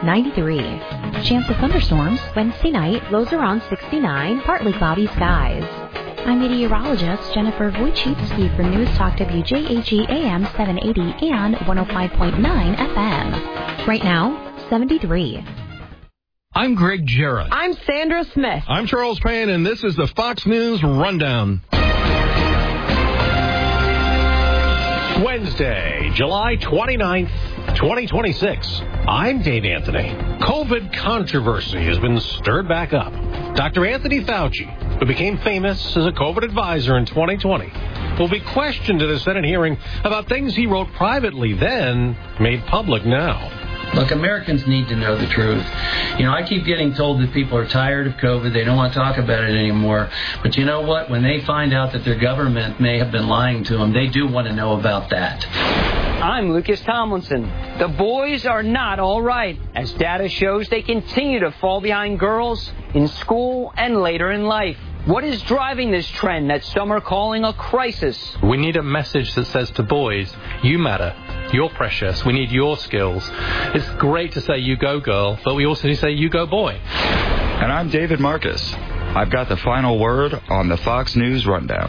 93. Chance of thunderstorms Wednesday night, lows around 69, partly cloudy skies. I'm meteorologist Jennifer Wojcicki for News Talk WJAG AM 780 and 105.9 FM. Right now, 73. I'm Greg Jarrett. I'm Sandra Smith. I'm Charles Payne, and this is the Fox News Rundown. Wednesday, July 29th, 2026. I'm Dave Anthony. COVID controversy has been stirred back up. Dr. Anthony Fauci, who became famous as a COVID advisor in 2020, will be questioned at a Senate hearing about things he wrote privately then, made public now. Look, Americans need to know the truth. I keep getting told that people are tired of COVID. They don't want to talk about it anymore. But you know what? When they find out that their government may have been lying to them, they do want to know about that. I'm Lucas Tomlinson. The boys are not all right, as data shows they continue to fall behind girls in school and later in life. What is driving this trend that some are calling a crisis? We need a message that says to boys, you matter, you're precious, we need your skills. It's great to say you go girl, but we also need to say you go boy. And I'm David Marcus. I've got the final word on the Fox News Rundown.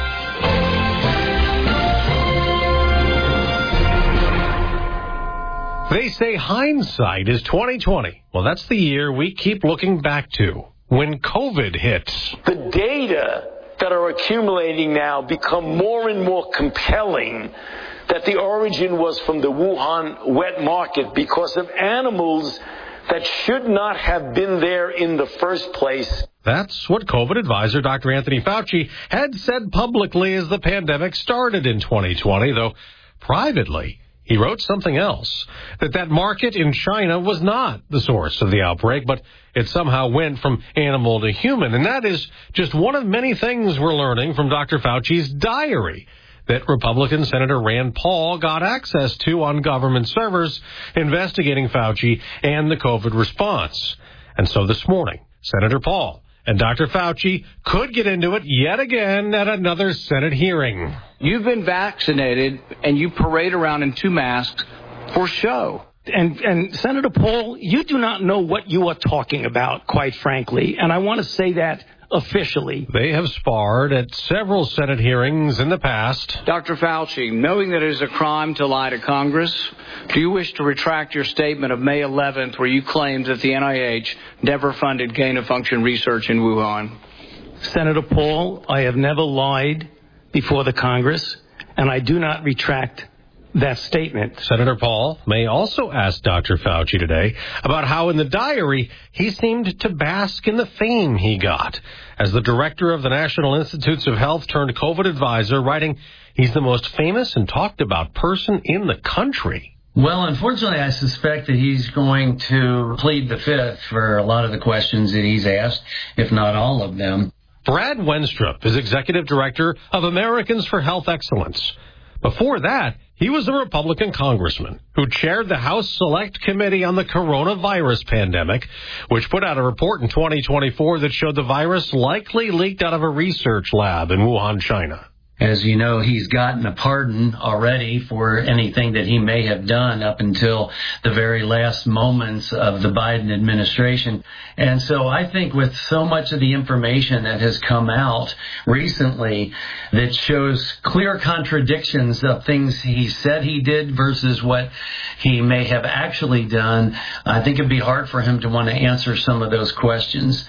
They say hindsight is 20/20. Well, that's the year we keep looking back to. When COVID hits. The data that are accumulating now become more and more compelling that the origin was from the Wuhan wet market because of animals that should not have been there in the first place. That's what COVID advisor Dr. Anthony Fauci had said publicly as the pandemic started in 2020, though privately he wrote something else, that market in China was not the source of the outbreak, but it somehow went from animal to human. And that is just one of many things we're learning from Dr. Fauci's diary that Republican Senator Rand Paul got access to on government servers investigating Fauci and the COVID response. And so this morning, Senator Paul and Dr. Fauci could get into it yet again at another Senate hearing. You've been vaccinated and you parade around in 2 masks for show. And Senator Paul, you do not know what you are talking about, quite frankly. And I want to say that officially. They have sparred at several Senate hearings in the past. Dr. Fauci, knowing that it is a crime to lie to Congress, do you wish to retract your statement of May 11th where you claimed that the NIH never funded gain-of-function research in Wuhan? Senator Paul, I have never lied before the Congress, and I do not retract that statement. Senator Paul may also ask Dr. Fauci today about how in the diary he seemed to bask in the fame he got as the director of the National Institutes of Health turned COVID advisor, writing he's the most famous and talked about person in the country. Well, unfortunately, I suspect that he's going to plead the fifth for a lot of the questions that he's asked, if not all of them. Brad Wenstrup is executive director of Americans for Health Excellence. Before that, he was a Republican congressman who chaired the House Select Committee on the coronavirus pandemic, which put out a report in 2024 that showed the virus likely leaked out of a research lab in Wuhan, China. As you know, he's gotten a pardon already for anything that he may have done up until the very last moments of the Biden administration. And so I think with so much of the information that has come out recently that shows clear contradictions of things he said he did versus what he may have actually done, I think it'd be hard for him to want to answer some of those questions.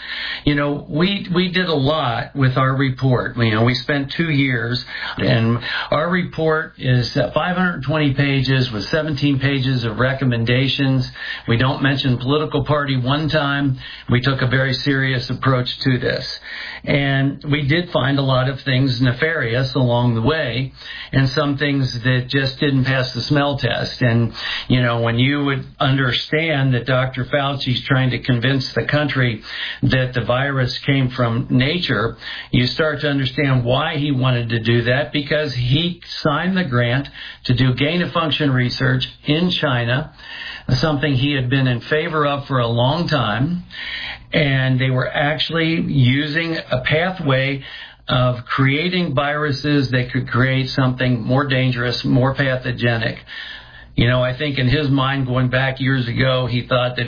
We did a lot with our report. We spent 2 years. And our report is 520 pages with 17 pages of recommendations. We don't mention political party one time. We took a very serious approach to this. And we did find a lot of things nefarious along the way and some things that just didn't pass the smell test. And, when you would understand that Dr. Fauci's trying to convince the country that the virus came from nature, you start to understand why he wanted to do that, because he signed the grant to do gain-of-function research in China, something he had been in favor of for a long time, and they were actually using a pathway of creating viruses that could create something more dangerous, more pathogenic. I think in his mind, going back years ago, he thought that